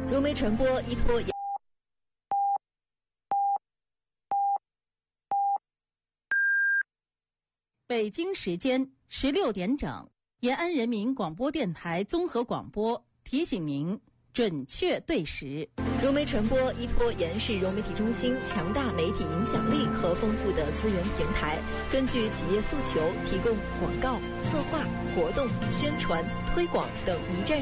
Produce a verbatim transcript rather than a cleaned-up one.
融媒传播依托。 北京时间十六点整，延安人民广播电台综合广播提醒您准确对时。 融媒传播依托延安市融媒体中心强大媒体影响力和丰富的资源平台，根据企业诉求，提供广告、策划、活动、宣传、推广等一站